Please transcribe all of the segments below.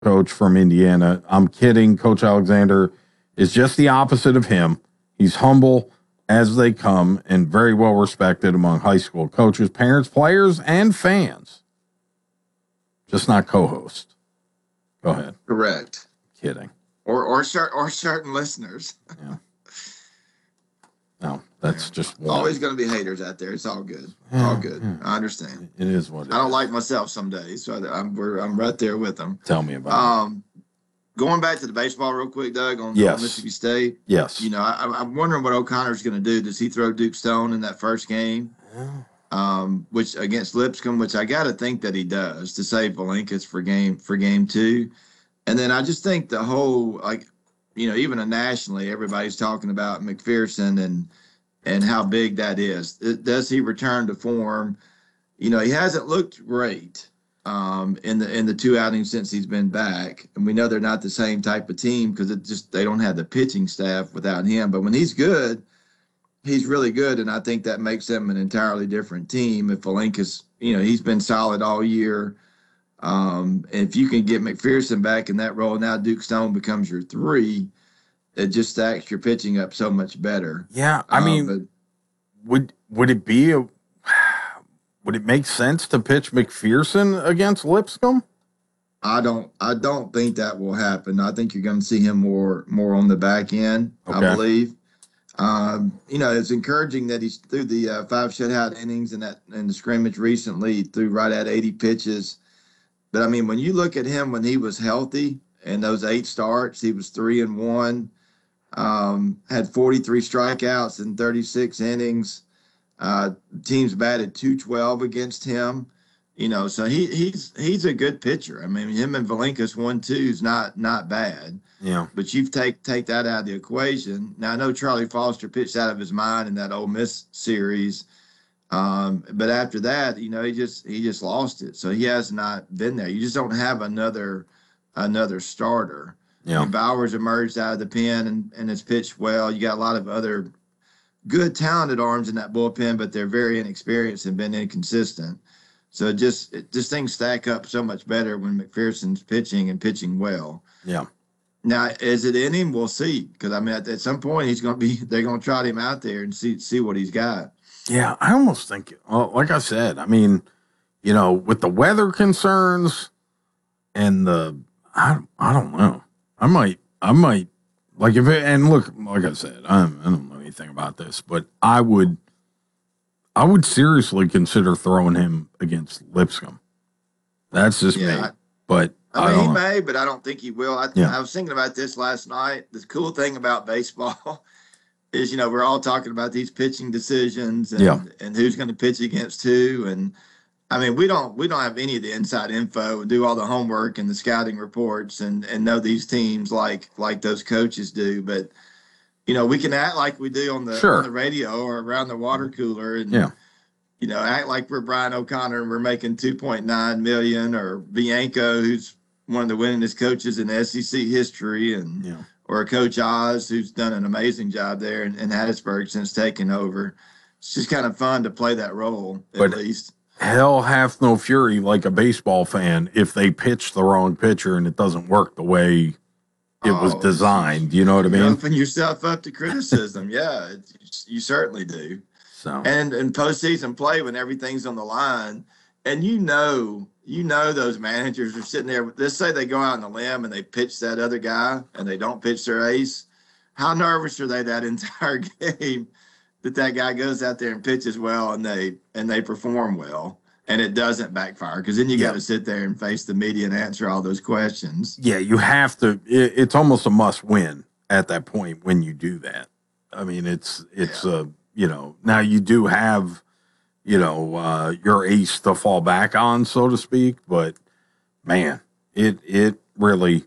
coach from Indiana. I'm kidding. Coach Alexander is just the opposite of him. He's humble as they come and very well respected among high school coaches, parents, players, and fans. Just not co-host. Go ahead. Correct. Kidding. Or certain listeners. Yeah. No, that's just one. Always going to be haters out there. It's all good. All good. Yeah. I understand. It is what it is. I don't like myself some days, so I'm right there with them. Tell me about it. Going back to the baseball real quick, Doug, on Mississippi State. Yes. You know, I'm wondering what O'Connor's going to do. Does he throw Duke Stone in that first game? Which against Lipscomb, which I got to think that he does to save Valinkas for game 2. And then I just think the whole, like, you know, even nationally, everybody's talking about McPherson and how big that is. Does he return to form? You know, he hasn't looked great in the 2 outings since he's been back, and we know they're not the same type of team because they don't have the pitching staff without him. But when he's good, he's really good, and I think that makes them an entirely different team. If Valinkas, you know, he's been solid all year. If you can get McPherson back in that role, now Duke Stone becomes your 3. It just stacks your pitching up so much better. Yeah, I mean, would it make sense to pitch McPherson against Lipscomb? I don't think that will happen. I think you're going to see him more on the back end. Okay. I believe. You know, it's encouraging that he's through the 5 shutout innings and the scrimmage recently. He threw right at 80 pitches. But I mean, when you look at him when he was healthy and those 8 starts, he was 3-1, had 43 strikeouts in 36 innings. Teams batted .212 against him. You know, so he's a good pitcher. I mean, him and Valinkas 1-2 is not bad. Yeah. But you take that out of the equation. Now I know Charlie Foster pitched out of his mind in that Ole Miss series. But after that, you know, he just lost it. So he has not been there. You just don't have another starter. Yeah. And Bowers emerged out of the pen and has pitched well. You got a lot of other good, talented arms in that bullpen, but they're very inexperienced and been inconsistent. So just things stack up so much better when McPherson's pitching and pitching well. Yeah. Now, is it in him? We'll see. Because I mean, at some point, they're going to trot him out there and see what he's got. Yeah, I almost think, well, like I said, I mean, you know, with the weather concerns and I don't know. I might like if it, and look, like I said, I don't know anything about this, but I would seriously consider throwing him against Lipscomb. That's just me. But I mean, he may, but I don't think he will. I was thinking about this last night. The cool thing about baseball is, you know, we're all talking about these pitching decisions and who's going to pitch against who. And I mean, we don't have any of the inside info, do all the homework and the scouting reports and know these teams like those coaches do. But, you know, we can act like we do on the radio or around the water cooler and, you know, act like we're Brian O'Connor and we're making $2.9 million, or Bianco, who's one of the winningest coaches in SEC history, and or Coach Oz, who's done an amazing job there in Hattiesburg since taking over. It's just kind of fun to play that role, at least. Hell hath no fury like a baseball fan if they pitch the wrong pitcher and it doesn't work the way it was designed. You know what I mean? Open yourself up to criticism. Yeah, you certainly do. So and in postseason play, when everything's on the line, and you know those managers are sitting there. Let's say they go out on the limb and they pitch that other guy and they don't pitch their ace. How nervous are they that entire game that guy goes out there and pitches well and they perform well and it doesn't backfire? Because then you got to sit there and face the media and answer all those questions. Yeah, you have to. It's almost a must win at that point when you do that. I mean, it's you know, now you do have, you know, your ace to fall back on, so to speak. But man, it really,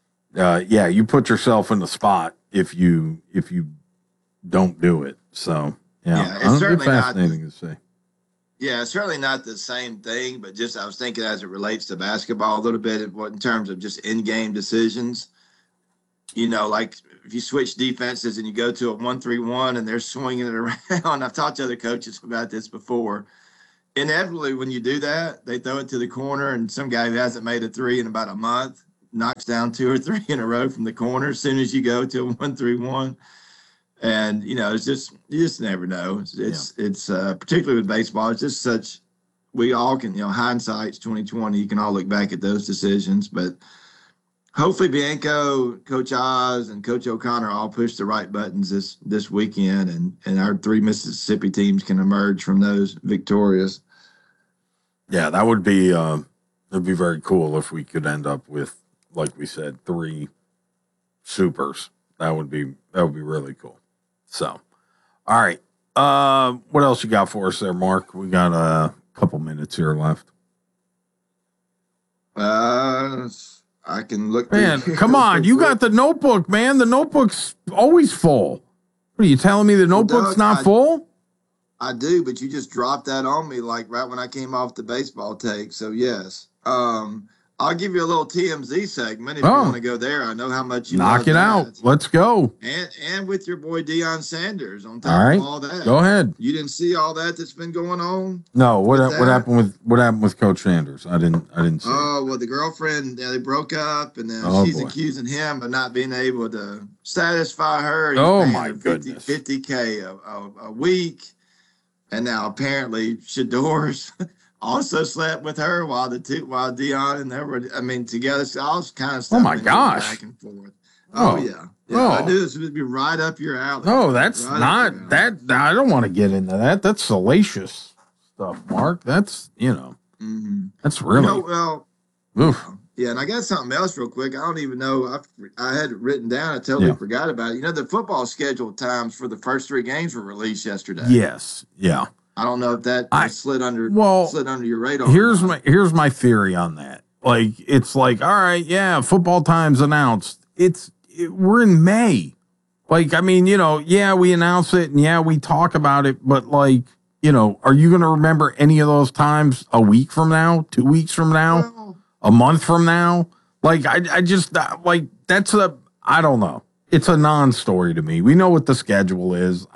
you put yourself in the spot if you don't do it. So it's certainly fascinating to see. Yeah, it's certainly not the same thing, but just I was thinking as it relates to basketball a little bit in terms of just in-game decisions. You know, like if you switch defenses and you go to a 1-3-1 and they're swinging it around. I've talked to other coaches about this before. Inevitably, when you do that, they throw it to the corner and some guy who hasn't made a three in about a month knocks down 2 or 3 in a row from the corner as soon as you go to a 1-3-1. And, it's just, you just never know. It's particularly with baseball, it's just such, we all can, hindsight's 2020. You can all look back at those decisions, but hopefully Bianco, Coach Oz, and Coach O'Connor all push the right buttons this weekend, and our 3 Mississippi teams can emerge from those victorious. Yeah, that would be it'd be very cool if we could end up with, like we said, 3 supers. That would be really cool. So, all right. What else you got for us there, Mark? We got a couple minutes here left. I can look. Man, come on. You got the notebook, man. The notebook's always full. What are you telling me the notebook's not full? I do, but you just dropped that on me like right when I came off the baseball take. So, yes. I'll give you a little TMZ segment if you want to go there. I know how much you knock it out. Let's go. And with your boy Deion Sanders on top of all that. Go ahead. You didn't see all that's been going on? No. What happened with Coach Sanders? I didn't see. Oh, well, the girlfriend, they broke up, and then she's accusing him of not being able to satisfy her. Oh my goodness. $50K a week, and now apparently Shador's also slept with her while Deion and they were, together. So all kind of stuff. Oh my gosh. Back and forth. Oh yeah. I knew this would be right up your alley. No, that's right not that. I don't want to get into that. That's salacious stuff, Mark. That's that's really oof. Yeah, and I got something else real quick. I don't even know. I had it written down. I totally forgot about it. The football schedule times for the first 3 games were released yesterday. Yes. Yeah. I don't know if that slid under your radar. Here's my theory on that. Like, it's like, all right, yeah, football time's announced. We're in May. Like, we announce it and we talk about it, but like, are you going to remember any of those times a week from now, 2 weeks from now, a month from now? Like, I just like, I don't know. It's a non-story to me. We know what the schedule is.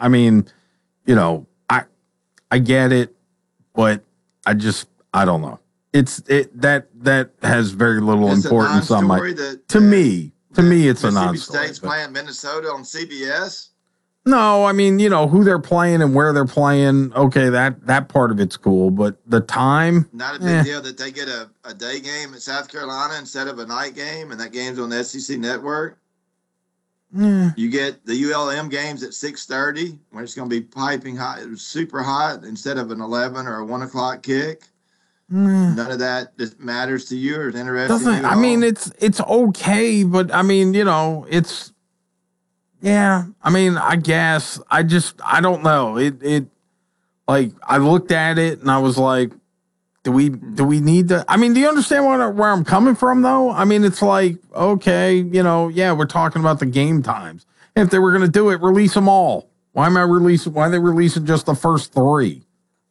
I get it, but I don't know. That has very little importance on my. To me, it's a non-story. State's playing Minnesota on CBS. No, who they're playing and where they're playing. Okay, that part of it's cool, but the time. Not a big deal that they get a day game at South Carolina instead of a night game, and that game's on the SEC network. You get the ULM games at 6:30 when it's going to be piping hot, super hot, instead of an 11 or a 1 o'clock kick. None of that matters to you or is interesting. It's okay, but it's I guess I don't know. It like I looked at it and I was like, do we need to? Do you understand where I'm coming from, though? It's like, okay, we're talking about the game times. If they were going to do it, release them all. Why are they releasing just the first 3?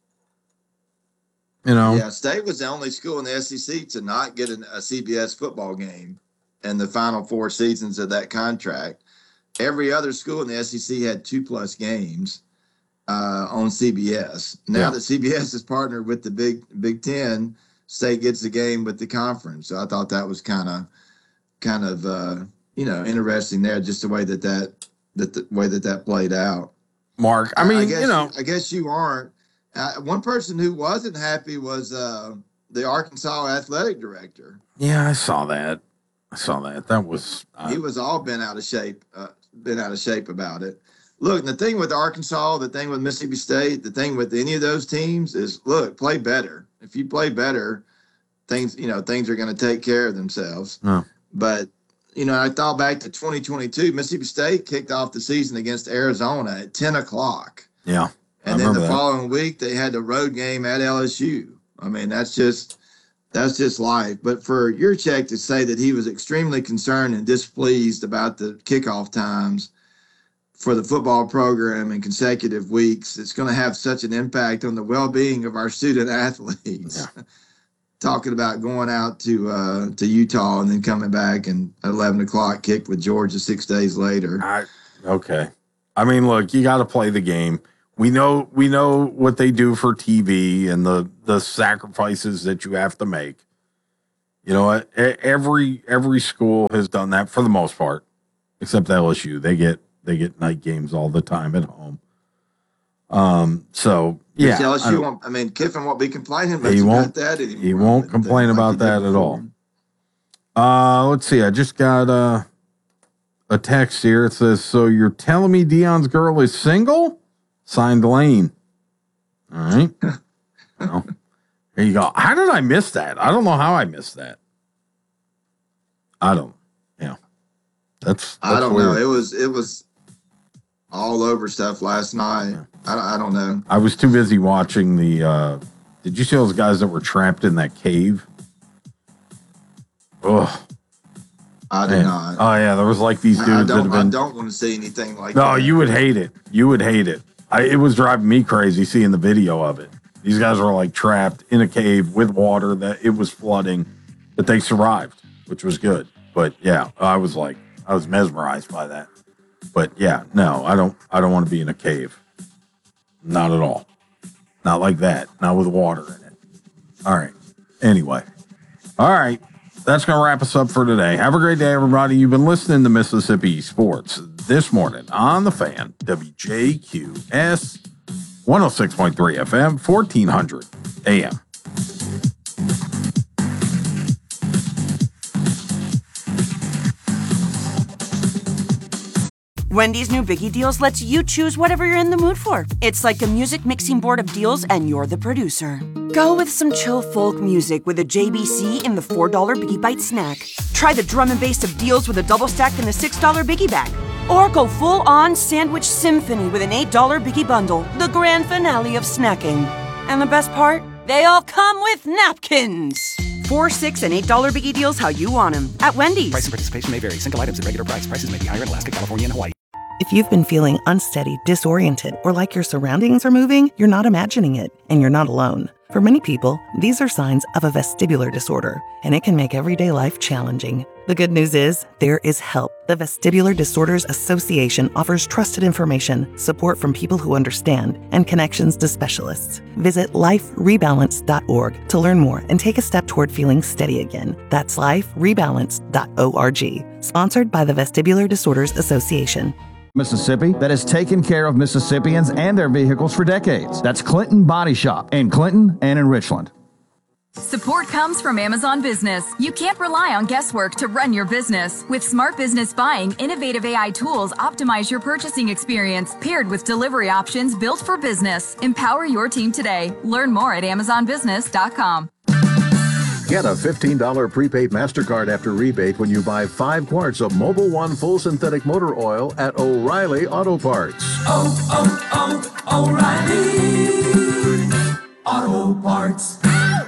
Yeah, State was the only school in the SEC to not get a CBS football game in the final 4 seasons of that contract. Every other school in the SEC had 2+ games on CBS. Now that CBS is partnered with the Big Ten, State gets the game with the conference. So I thought that was kind of interesting there, just the way that played out. Mark, I guess you aren't. One person who wasn't happy was the Arkansas athletic director. Yeah, I saw that. That was he was all bent out of shape about it. Look, the thing with Arkansas, the thing with Mississippi State, the thing with any of those teams is, look, play better. If you play better, things are going to take care of themselves. Oh. But, I thought back to 2022, Mississippi State kicked off the season against Arizona at 10 o'clock. Yeah. And then the following week, they had the road game at LSU. That's just life. But for Yurchek to say that he was extremely concerned and displeased about the kickoff times for the football program in consecutive weeks, it's going to have such an impact on the well-being of our student athletes. Yeah. Talking about going out to Utah and then coming back and 11 o'clock kick with Georgia 6 days later. Okay. Look, you got to play the game. We know what they do for TV and the sacrifices that you have to make. You know what? Every school has done that for the most part, except LSU. They get night games all the time at home. So yeah, LSU won't. I mean, Kiffin won't be complaining about that anymore. He won't complain about that at all. Let's see. I just got a text here. It says, "So you're telling me Deion's girl is single?" Signed, Lane. All right. Well, there you go. How did I miss that? I don't know how I missed that. I don't. Yeah. That's I don't weird. know. It was all over stuff last night. I don't know. I was too busy watching the. Did you see those guys that were trapped in that cave? Ugh. I did not. Oh yeah, there was like these dudes that have been. I don't want to see anything like that. No, you would hate it. You would hate it. It was driving me crazy seeing the video of it. These guys were like trapped in a cave with water that it was flooding, but they survived, which was good. But yeah, I was mesmerized by that. But yeah, no, I don't want to be in a cave. Not at all. Not like that. Not with water in it. All right. Anyway. All right. That's going to wrap us up for today. Have a great day, everybody. You've been listening to Mississippi Sports this morning on The Fan, WJQS 106.3 FM, 1400 AM. Wendy's new Biggie Deals lets you choose whatever you're in the mood for. It's like a music mixing board of deals, and you're the producer. Go with some chill folk music with a JBC in the $4 Biggie Bite snack. Try the drum and bass of deals with a double stack in the $6 Biggie Bag. Or go full-on sandwich symphony with an $8 Biggie Bundle, the grand finale of snacking. And the best part? They all come with napkins. $4, $6, and $8 Biggie Deals how you want them at Wendy's. Price and participation may vary. Single items at regular price. Prices may be higher in Alaska, California, and Hawaii. If you've been feeling unsteady, disoriented, or like your surroundings are moving, you're not imagining it, and you're not alone. For many people, these are signs of a vestibular disorder, and it can make everyday life challenging. The good news is, there is help. The Vestibular Disorders Association offers trusted information, support from people who understand, and connections to specialists. Visit liferebalance.org to learn more and take a step toward feeling steady again. That's liferebalance.org. Sponsored by the Vestibular Disorders Association. Mississippi that has taken care of Mississippians and their vehicles for decades. That's Clinton Body Shop in Clinton and in Richland. Support comes from Amazon Business. You can't rely on guesswork to run your business. With Smart Business Buying, innovative AI tools optimize your purchasing experience, paired with delivery options built for business. Empower your team today. Learn more at AmazonBusiness.com. Get a $15 prepaid MasterCard after rebate when you buy 5 quarts of Mobil 1 full synthetic motor oil at O'Reilly Auto Parts. O'Reilly Auto Parts.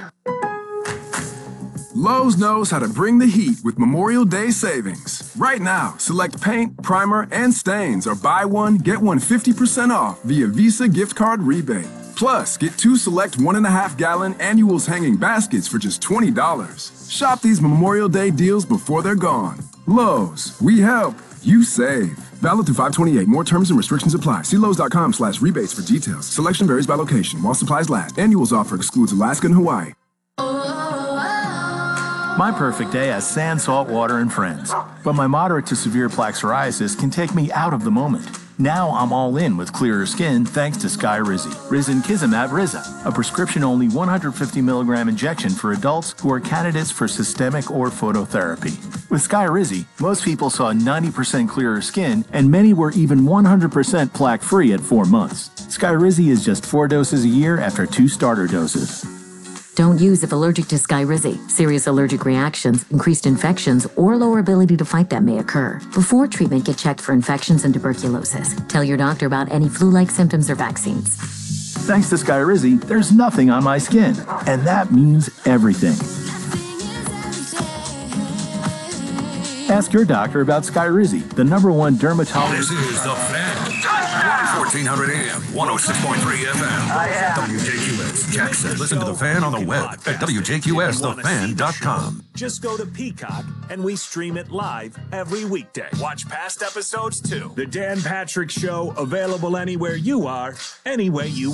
Lowe's knows how to bring the heat with Memorial Day savings. Right now, select paint, primer, and stains or buy one, get one 50% off via Visa gift card rebate. Plus, get 2 select 1.5-gallon annuals hanging baskets for just $20. Shop these Memorial Day deals before they're gone. Lowe's, we help, you save. Valid through 5/28. More terms and restrictions apply. See Lowe's.com/rebates for details. Selection varies by location. While supplies last. Annuals offer excludes Alaska and Hawaii. My perfect day has sand, salt water, and friends. But my moderate to severe plaque psoriasis can take me out of the moment. Now I'm all in with clearer skin thanks to Skyrizi. Risankizumab Riza, a prescription-only 150 milligram injection for adults who are candidates for systemic or phototherapy. With Skyrizi, most people saw 90% clearer skin, and many were even 100% plaque-free at 4 months. Skyrizi is just 4 doses a year after 2 starter doses. Don't use if allergic to Skyrizi. Serious allergic reactions, increased infections, or lower ability to fight them may occur. Before treatment, get checked for infections and tuberculosis. Tell your doctor about any flu-like symptoms or vaccines. Thanks to Skyrizi, there's nothing on my skin, and that means everything. Ask your doctor about Skyrizi, the #1 dermatologist. This is The Fan. 1400 AM, 106.3 FM. WJQS Jackson. Listen to The Fan on the web at WJQSTheFan.com. Just go to Peacock and we stream it live every weekday. Watch past episodes too. The Dan Patrick Show, available anywhere you are, any way you